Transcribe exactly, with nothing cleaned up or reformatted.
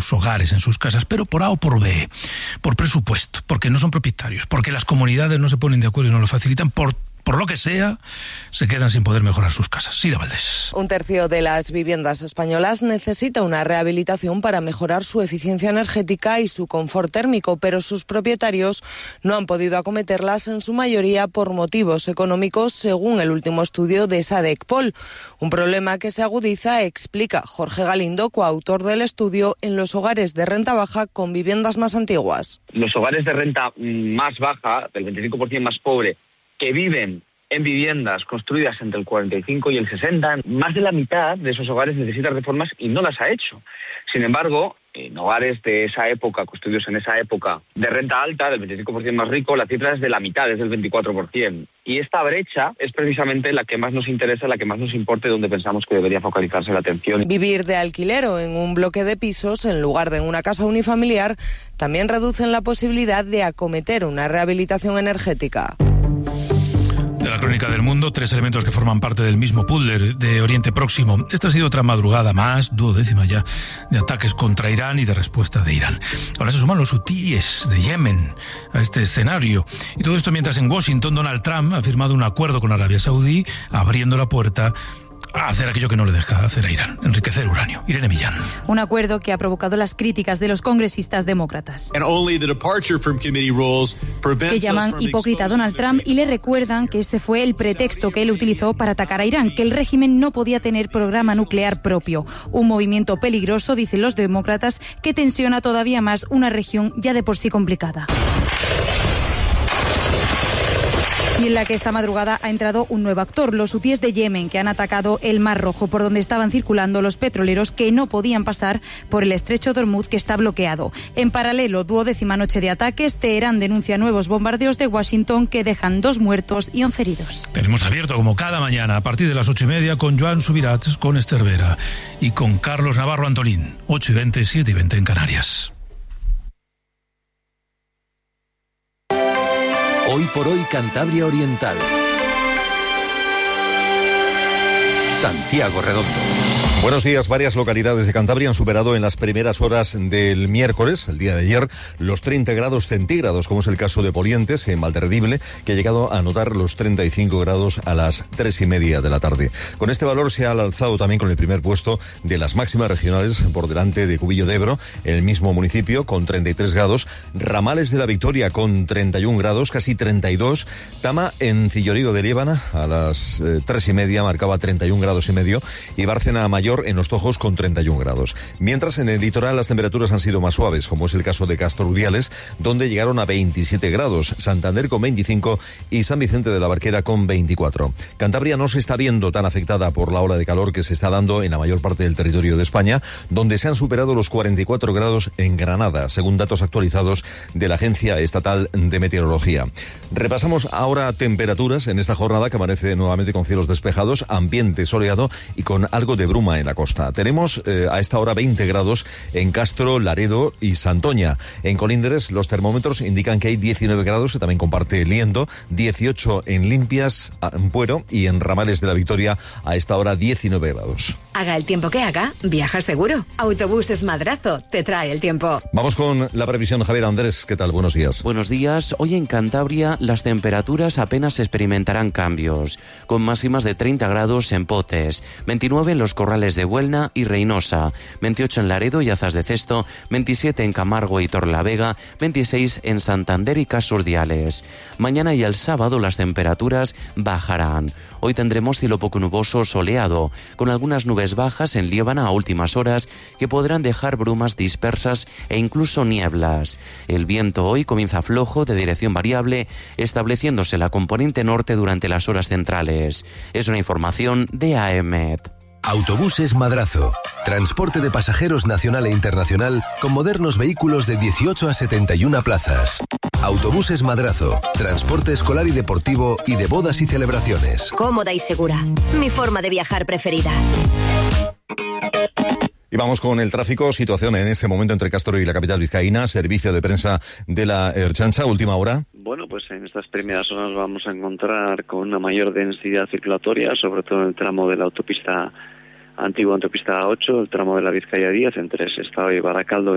sus hogares, en sus casas, pero por A o por B, por presupuesto, porque no son propietarios, porque las comunidades no se ponen de acuerdo y no lo facilitan, por por lo que sea, se quedan sin poder mejorar sus casas. Sira Valdés. Un tercio de las viviendas españolas necesita una rehabilitación para mejorar su eficiencia energética y su confort térmico, pero sus propietarios no han podido acometerlas en su mayoría por motivos económicos, según el último estudio de Sadecpol. Un problema que se agudiza, explica Jorge Galindo, coautor del estudio, en los hogares de renta baja con viviendas más antiguas. Los hogares de renta más baja, del veinticinco por ciento más pobre, que viven en viviendas construidas entre el cuarenta y cinco y el sesenta, más de la mitad de esos hogares necesitan reformas y no las ha hecho. Sin embargo, en hogares de esa época, construidos en esa época, de renta alta, del veinticinco por ciento más rico, la cifra es de la mitad, es del veinticuatro por ciento. Y esta brecha es precisamente la que más nos interesa, la que más nos importa y donde pensamos que debería focalizarse la atención. Vivir de alquiler o en un bloque de pisos, en lugar de en una casa unifamiliar, también reducen la posibilidad de acometer una rehabilitación energética. De la crónica del mundo, tres elementos que forman parte del mismo puzzle de Oriente Próximo. Esta ha sido otra madrugada más, duodécima ya, de ataques contra Irán y de respuesta de Irán. Ahora se suman los hutíes de Yemen a este escenario. Y todo esto mientras en Washington Donald Trump ha firmado un acuerdo con Arabia Saudí, abriendo la puerta a hacer aquello que no le deja hacer a Irán, enriquecer uranio. Irene Millán. Un acuerdo que ha provocado las críticas de los congresistas demócratas, que llaman hipócrita a Donald Trump y le recuerdan que ese fue el pretexto que él utilizó para atacar a Irán, que el régimen no podía tener programa nuclear propio. Un movimiento peligroso, dicen los demócratas, que tensiona todavía más una región ya de por sí complicada. Y en la que esta madrugada ha entrado un nuevo actor, los hutíes de Yemen, que han atacado el Mar Rojo, por donde estaban circulando los petroleros que no podían pasar por el estrecho de Hormuz, que está bloqueado. En paralelo, duodécima noche de ataques, Teherán denuncia nuevos bombardeos de Washington que dejan dos muertos y once heridos. Tenemos abierto como cada mañana a partir de las ocho y media con Joan Subirats, con Esther Vera y con Carlos Navarro Antolín. ocho y veinte, siete y veinte en Canarias. Hoy por hoy Cantabria Oriental. Santiago Redondo. Buenos días. Varias localidades de Cantabria han superado en las primeras horas del miércoles, el día de ayer, los treinta grados centígrados, como es el caso de Polientes, en Valderredible, que ha llegado a anotar los treinta y cinco grados a las tres y media de la tarde. Con este valor se ha lanzado también con el primer puesto de las máximas regionales, por delante de Cubillo de Ebro, en el mismo municipio, con treinta y tres grados, Ramales de la Victoria con treinta y un grados, casi treinta y dos, Tama en Cillorigo de Liébana a las eh, tres y media marcaba treinta y un grados y medio, y Bárcena Mayor en Los Tojos con treinta y un grados. Mientras en el litoral las temperaturas han sido más suaves, como es el caso de Castro Urdiales, donde llegaron a veintisiete grados, Santander con veinticinco y San Vicente de la Barquera con veinticuatro. Cantabria no se está viendo tan afectada por la ola de calor que se está dando en la mayor parte del territorio de España, donde se han superado los cuarenta y cuatro grados en Granada, según datos actualizados de la Agencia Estatal de Meteorología. Repasamos ahora temperaturas en esta jornada que amanece nuevamente con cielos despejados, ambiente soleado y con algo de bruma en la costa. Tenemos eh, a esta hora veinte grados en Castro, Laredo y Santoña. En Colindres los termómetros indican que hay diecinueve grados, que también comparte Liendo, dieciocho en Limpias, en Puero, y en Ramales de la Victoria a esta hora diecinueve grados. Haga el tiempo que haga, viaja seguro. Autobuses Madrazo te trae el tiempo. Vamos con la previsión. Javier Andrés, ¿qué tal? Buenos días. Buenos días. Hoy en Cantabria las temperaturas apenas experimentarán cambios, con máximas de treinta grados en Potes, veintinueve en los Corrales de Buelna y Reynosa, veintiocho en Laredo y Azas de Cesto, veintisiete en Camargo y Torrelavega, veintiséis en Santander y Casurdiales. Mañana y el sábado las temperaturas bajarán. Hoy tendremos cielo poco nuboso soleado, con algunas nubes bajas en Liébana a últimas horas que podrán dejar brumas dispersas e incluso nieblas. El viento hoy comienza flojo de dirección variable, estableciéndose la componente norte durante las horas centrales. Es una información de A E M E T. Autobuses Madrazo. Transporte de pasajeros nacional e internacional con modernos vehículos de dieciocho a setenta y una plazas. Autobuses Madrazo. Transporte escolar y deportivo y de bodas y celebraciones. Cómoda y segura. Mi forma de viajar preferida. Y vamos con el tráfico. Situación en este momento entre Castro y la capital vizcaína. Servicio de prensa de la Ertzaintza. Última hora. Bueno, pues en estas primeras horas vamos a encontrar con una mayor densidad circulatoria, sobre todo en el tramo de la autopista antigua, autopista ocho, el tramo de la Vizcaya diez, entre Sestao y Baracaldo,